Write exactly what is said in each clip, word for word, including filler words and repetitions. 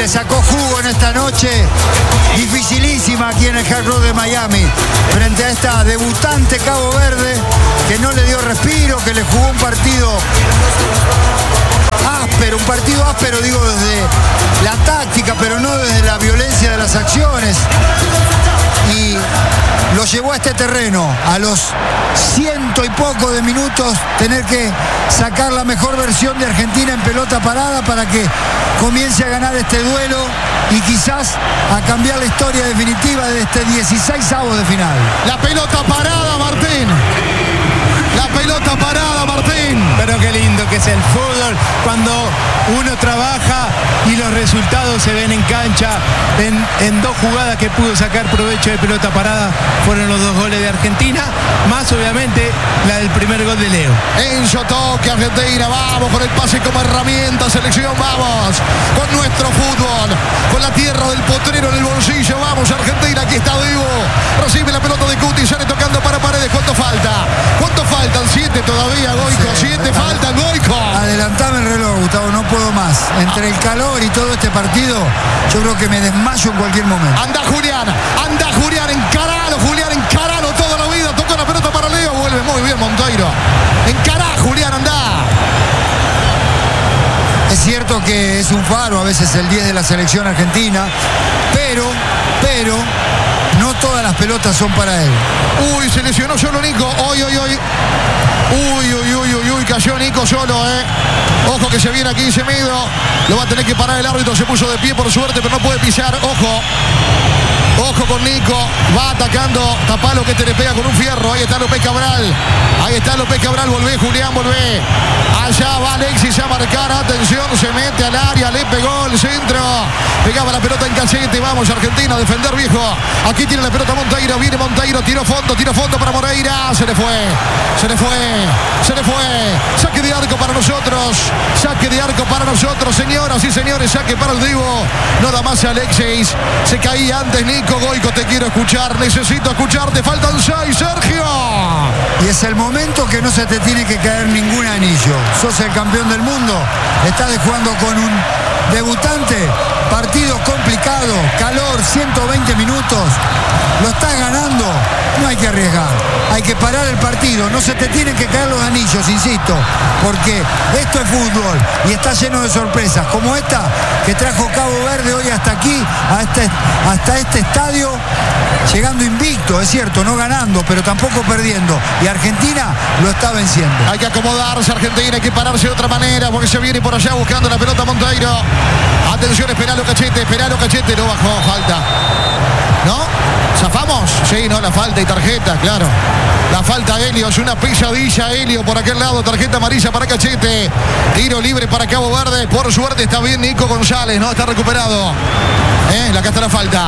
le sacó jugo en esta noche dificilísima aquí en el Hard Rock de Miami, frente a esta debutante Cabo Verde que no le dio respiro, que le jugó un partido áspero, un partido áspero digo desde la táctica, pero no desde la violencia de las acciones, y lo llevó a este terreno, a los ciento y poco de minutos, tener que sacar la mejor versión de Argentina en pelota parada para que comience a ganar este duelo y quizás a cambiar la historia definitiva de este dieciseisavo de final. La pelota parada, Martín. La pelota parada, Martín. Pero qué lindo que es el fútbol cuando uno trabaja y los resultados se ven en cancha. En, en dos jugadas que pudo sacar provecho de pelota parada fueron los dos goles de Argentina, más obviamente la del primer gol de Leo. Enzo toque, Argentina, vamos con el pase como herramienta, selección, vamos con nuestro fútbol, con la tierra del potrero en el bolsillo, vamos Argentina, aquí está Divo, recibe la pelota de Cuti, sale tocando para Paredes. ¿Cuánto falta? ¿Cuánto faltan? Siete todavía, Goico, Sí, siete faltan, Goico. Adelantame el reloj, Gustavo, no puedo más. Entre el calor y todo este partido, yo creo que me desmayo en cualquier momento. Anda Julián, anda Julián, encaralo, Julián, encaralo toda la vida, tocó la pelota para Leo, vuelve muy bien Monteiro. Encará, Julián, anda. Es cierto que es un faro a veces el diez de la selección argentina, pero, pero, no todas las pelotas son para él. Uy, se lesionó solo Nico, hoy, hoy, hoy. Uy, uy, uy, uy, uy, cayó Nico solo, eh. Ojo que se viene aquí Semedo. Lo va a tener que parar el árbitro, se puso de pie por suerte, pero no puede pisar, ojo. Ojo con Nico, va atacando, Tapalo que te le pega con un fierro, ahí está López Cabral, ahí está López Cabral, volvé Julián, volvé, allá va Alexis a marcar, atención, se mete al área, le pegó el centro, pegaba la pelota en cachete, vamos Argentina a defender viejo, aquí tiene la pelota Monteiro, viene Monteiro, tiró fondo, tiró fondo para Moreira, se le fue, se le fue, se le fue, saque de arco para nosotros, saque de arco para nosotros, señoras y señores, saque para el Divo, no da más Alexis, se caía antes Nico. Goico, te quiero escuchar, necesito escucharte, faltan seis, Sergio. Y es el momento que no se te tiene que caer ningún anillo. Sos el campeón del mundo, estás jugando con un debutante, partido complicado, calor, ciento veinte minutos, lo estás ganando, no hay que arriesgar, hay que parar el partido, no se te tienen que caer los anillos, insisto, porque esto es fútbol y está lleno de sorpresas, como esta que trajo Cabo Verde hoy hasta aquí, a este, hasta este estadio, llegando invicto, es cierto, no ganando, pero tampoco perdiendo, y Argentina lo está venciendo. Hay que acomodarse Argentina, hay que pararse de otra manera, porque se viene por allá buscando la pelota Monteiro. Atención, esperalo Cachete, esperalo Cachete, no bajó, falta. ¿No? ¿Zafamos? Sí, no, la falta y tarjeta, claro. La falta Helio, es una pesadilla Helio por aquel lado, tarjeta amarilla para Cachete. Tiro libre para Cabo Verde, por suerte está bien Nico González, ¿no? Está recuperado. ¿Eh? Acá está la falta.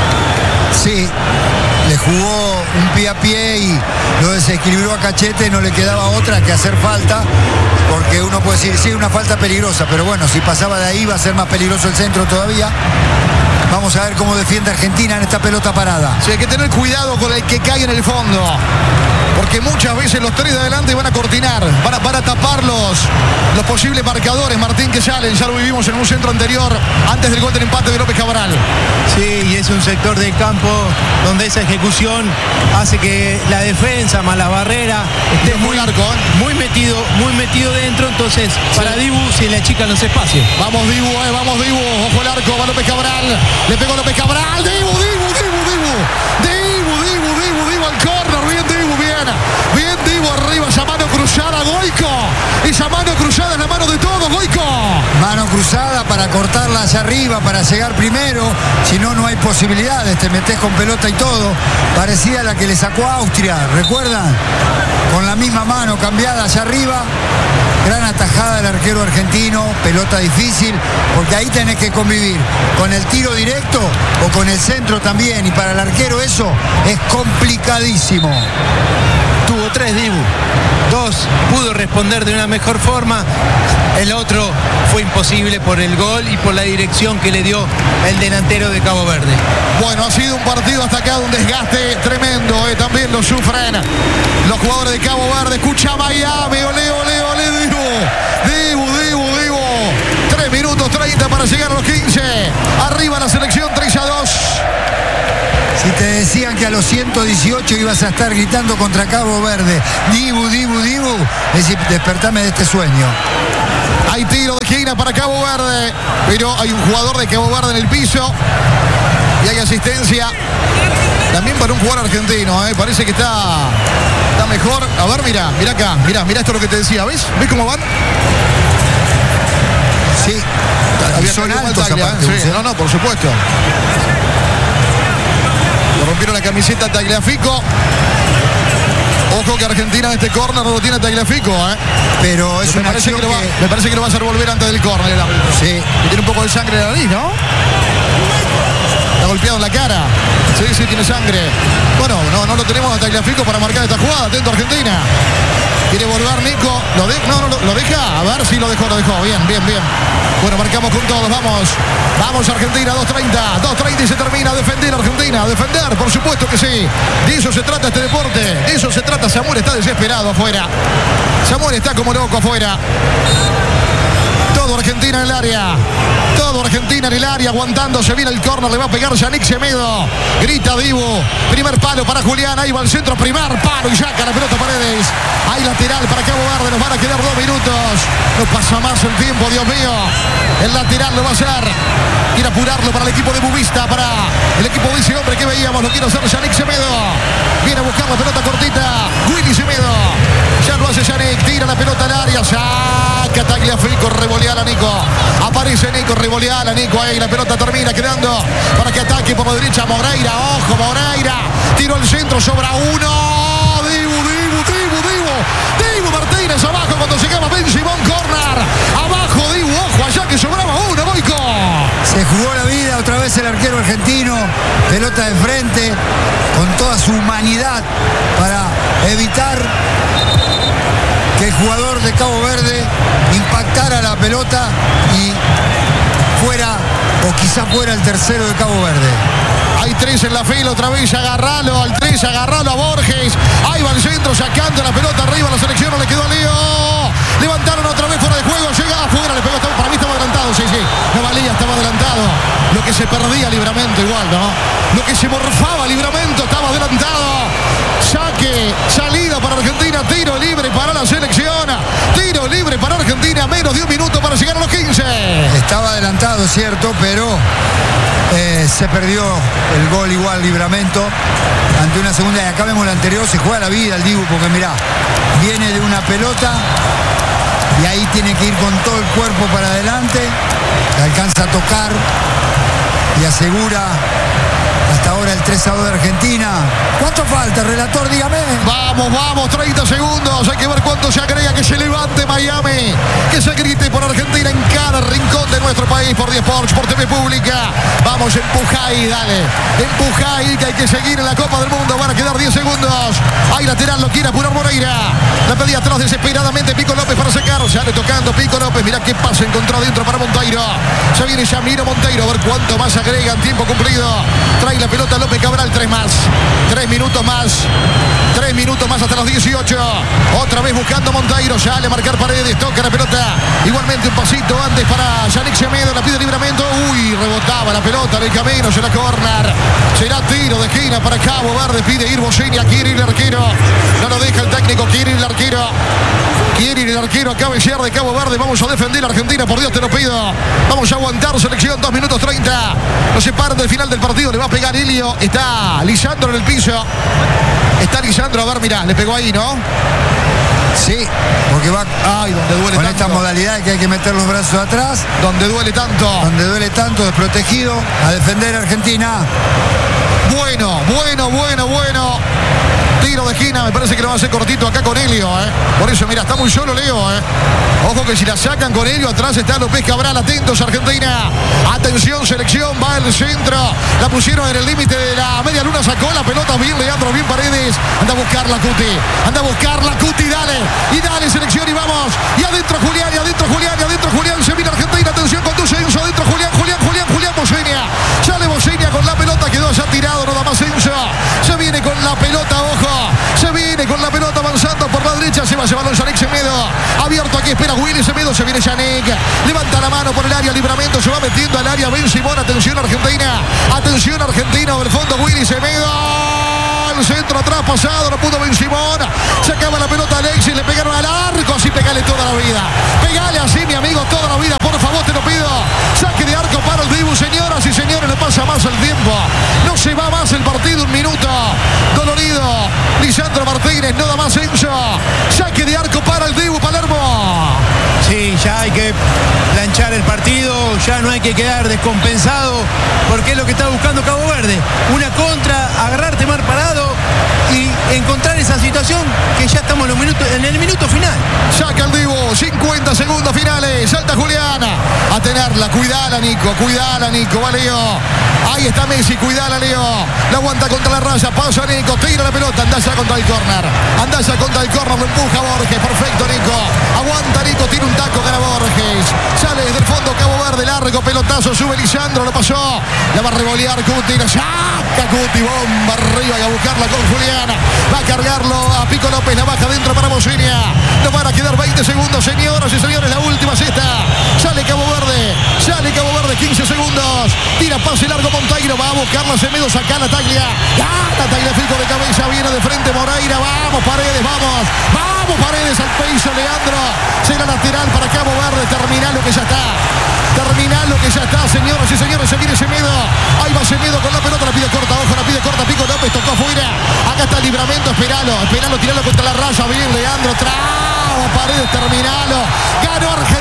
Sí, le jugó un pie a pie y lo desequilibró a Cachete, no le quedaba otra que hacer falta, porque uno puede decir, sí, una falta peligrosa, pero bueno, si pasaba de ahí va a ser más peligroso el centro todavía. Vamos a ver cómo defiende Argentina en esta pelota parada. Sí, hay que tener cuidado con el que cae en el fondo, porque muchas veces los tres de adelante van a cortinar, van a, van a tapar los, los posibles marcadores, Martín, que salen, ya lo vivimos en un centro anterior, antes del gol del empate de López Cabral. Sí, y es un sector del campo donde esa ejecución hace que la defensa más la barrera esté muy, arco, ¿eh? muy metido, muy metido dentro, entonces para sí. Dibu se le achican los espacios. Vamos Dibu, eh, vamos Dibu, ojo el arco, va López Cabral, le pegó López Cabral, Dibu, Dibu, Dibu, Dibu, Dibu, Dibu, Dibu, Dibu al córner, bien Dibu, bien, bien Dibu arriba, esa mano cruzada, Goico, esa mano cruzada es la mano de todo, Goico. Mano cruzada para cortarla hacia arriba, para llegar primero, si no, no hay posibilidades, te metes con pelota y todo, parecida a la que le sacó a Austria, ¿recuerdan? Con la misma mano cambiada hacia arriba, gran atajada del arquero argentino, pelota difícil, porque ahí tenés que convivir con el tiro directo o con el centro también, y para el arquero eso es complicadísimo. Tuvo tres Dibu, dos pudo responder de una mejor forma, el otro fue imposible por el gol y por la dirección que le dio el delantero de Cabo Verde. Bueno, ha sido un partido hasta acá de un desgaste tremendo, eh. También lo sufren los jugadores de Cabo Verde. Escucha Miami, ole, ole, ole, Dibu, Dibu, Dibu, Dibu. Tres minutos segundos treinta para llegar a los quince. Arriba la selección tres a dos. Si te decían que a los ciento dieciocho ibas a estar gritando contra Cabo Verde, Dibu, Dibu, Dibu, es decir, despertame de este sueño. Hay tiro de esquina para Cabo Verde, pero hay un jugador de Cabo Verde en el piso y hay asistencia también para un jugador argentino, ¿eh? Parece que está, está mejor. A ver, mira, mira acá, mira, mira esto es lo que te decía, ¿ves? ¿Ves cómo van? Sí, había son caído mal altos Tagliafico, aparte, ¿eh? Sí, no, no, por supuesto. Le rompieron la camiseta a Tagliafico. Ojo que Argentina en este córner no lo tiene a Tagliafico, ¿eh? Pero es me una parece acción que, lo va, que... me parece que lo va a hacer volver antes del córner el árbitro. Sí. Y tiene un poco de sangre en la nariz, ¿no? Está golpeado en la cara. Sí, sí, tiene sangre. Bueno, no, no lo tenemos a Tagliafico para marcar esta jugada. Atento Argentina. Quiere volver Nico. ¿Lo de... No, no, lo, lo deja. A ver si lo dejó, lo dejó. Bien, bien, bien. Bueno, marcamos con todos. Vamos. Vamos Argentina, dos treinta. dos treinta y se termina. A defender Argentina. A defender, por supuesto que sí. De eso se trata este deporte. De eso se trata. Samuel está desesperado afuera. Samuel está como loco afuera. Todo Argentina en el área. Todo Argentina en el área. Aguantándose. Viene el córner. Le va a pegar Yannick Semedo. Grita Dibu. Primer palo para Julián. Ahí va el centro. Primer palo. Y saca la pelota Paredes. Hay lateral para Cabo Verde. Nos van a quedar dos minutos. No pasa más el tiempo. Dios mío. El lateral lo va a hacer. Quiere apurarlo para el equipo de Bubista. Para el equipo de ese hombre que veíamos. Lo quiere hacer Yannick Semedo. Viene a buscar la pelota cortita. Willy Semedo. Ya lo hace Yannick. Tira la pelota al área. Saca Tagliafico. Revoleala Nico. Aparece Nico. Revoleala Nico. Ahí la pelota termina quedando para que ataque por la derecha Moreira. Ojo Moreira. Tiro al centro. Sobra uno. Dibu, Dibu, Dibu, Dibu. Dibu Martínez abajo cuando llegaba Ben Simón. Corner. Abajo Dibu. Ojo allá que sobraba uno. Boico. Se jugó la vida otra vez el arquero argentino. Pelota de frente. Con toda su humanidad para evitar que el jugador de Cabo Verde impactara la pelota y fuera, o quizá fuera el tercero de Cabo Verde. Hay tres en la fila, otra vez agarralo al tres, agarralo a Borges. Ahí va el centro, sacando la pelota arriba, la selección no le quedó a Leo. Levantaron otra vez fuera de juego, llega afuera, le pegó, para mí estaba adelantado, sí, sí. No valía, estaba adelantado. Lo que se perdía Libramento igual, ¿no? Lo que se morfaba Libramento estaba adelantado. Saque, salida para Argentina, tiro libre para la selección. Tiro libre para Argentina, menos de un minuto para llegar a los quince. Estaba adelantado, cierto, pero eh, se perdió el gol igual Libramento ante una segunda. Y acá vemos la anterior, se juega la vida el Dibu, porque mirá, viene de una pelota y ahí tiene que ir con todo el cuerpo para adelante, le alcanza a tocar y asegura hasta ahora el tres a dos de Argentina. ¿Cuánto falta, relator? Dígame. Vamos, vamos, treinta segundos. Hay que ver cuánto se agrega. Que se levante Miami. Que se grite por Argentina en cada rincón de nuestro país. Por diez Sports, por T V Pública. Vamos, empuja ahí, dale. Empuja ahí, que hay que seguir en la Copa del Mundo. Van a quedar diez segundos. Hay lateral, lo quiere apurar Moreira. La pedía atrás desesperadamente Pico López para sacar. Sale tocando Pico López. Mirá qué pase encontró dentro para Monteiro. Se viene Yamiro Monteiro. A ver cuánto más agrega en tiempo cumplido. Trae la pelota López Cabral, tres más. Tres minutos más. Tres minutos más hasta los dieciocho. Otra vez buscando Monteiro. Ya le marcar Paredes. Toca la pelota. Igualmente un pasito antes para Yannick Semedo. La pide Libramento. Uy, rebotaba la pelota en el camino. Será corner. Será tiro de esquina para Cabo Verde. Pide ir Bocini. Quiere ir el arquero. No lo deja el técnico. Quiere ir el arquero. Quiere ir el arquero a cabecear de Cabo Verde. Vamos a defender a Argentina. Por Dios te lo pido. Vamos a aguantar selección. dos minutos treinta. No se paran del final del partido. Le va a pegar Ilio. Está Lisandro en el piso. Está Lisandro. A ver, mirá. Le pegó ahí, ¿no? Sí, porque va Ay, donde duele con tanto. esta modalidad que hay que meter los brazos atrás. Donde duele tanto. Donde duele tanto, desprotegido, a defender a Argentina. Bueno, bueno, bueno, bueno. Tiro de esquina, me parece que lo va a hacer cortito acá con Helio, ¿eh? Por eso, mira, está muy solo Leo, ¿eh? Ojo que si la sacan con Helio, atrás está López Cabral, atentos Argentina. Atención, selección, va el centro. La pusieron en el límite de la media luna, sacó la pelota bien Leandro, bien Paredes. Anda a buscar la Cuti, anda a buscar la Cuti, dale. Y dale selección y vamos. Y adentro Julián, y adentro Julián, y adentro Julián. Se viene Argentina, atención, conduce Enzo, adentro Julián, Julián, Julián, Julián Bocenia. Sale Bocenia con la pelota, quedó ya tirado, no da más Enzo. Se viene con la pelota, ojo. Se viene con la pelota avanzando por la derecha. Se se va a llevar Yannick Semedo. Abierto aquí, espera Willy Semedo. Se viene Yannick. Levanta la mano por el área. Libramento se va metiendo al área. Ben Simón. Atención Argentina. Atención Argentina. Del fondo Willy Semedo. El centro atrás pasado. No pudo Ben Simón. Se acaba la pelota Alexis. Le pegaron al arco. Así pegale toda la vida. Pegale así, mi amigo, toda la vida. Por favor, te lo pido. Saque de arco para el Dibu. Señoras y señores, no pasa más el tiempo. No se va más el partido. Un minuto. Dolorido. Lisandro Martínez. No da más Enzo. Saque de arco para el Dibu Palermo. Sí, ya hay que planchar el partido, ya no hay que quedar descompensado, porque es lo que está buscando Cabo Verde. Una contra, agarrarte mal parado y encontrar esa situación que ya estamos en, los minutos, en el minuto final. Saca el Dibu, cincuenta segundos finales, salta Juliana. A tenerla, cuidala Nico, cuidala Nico, va Leo. Ahí está Messi, cuidala Leo. La aguanta contra la raya, pasa Nico, tira la pelota, Andaya contra el córner. Andaya contra el córner, lo empuja Borges, perfecto Nico. Aguanta Nico, tira un taco, gana Borges. Sale desde el fondo Cabo Verde, largo, pelotazo, sube Lisandro, lo pasó. La va a revolear Cuti, la saca Cuti, bomba arriba y a buscarla con Juliana. Va a cargarlo a Pico López, la baja dentro para Mosinia. Nos van a quedar veinte segundos, señoras y señores, la última cesta. Sale Cabo Verde, sale Cabo Verde, quince segundos. Tira pase largo Monteiro, va a buscarla Semedo, saca la Taglia. Gana Tagliafico de cabeza, viene de frente Moreira, vamos Paredes, vamos. Vamos Paredes al piso, Leandro. Será lateral para Cabo Verde, termina lo que ya está. Termina lo que ya está, señoras y señores, se viene Semedo. Ahí va Semedo con la pelota, la pide corta, ojo, la pide corta, Pico López, tocó afuera. Acá está el Libramento, esperalo, esperalo, tiralo contra la raya, bien Leandro, traba Paredes, terminalo. Ganó Argentina.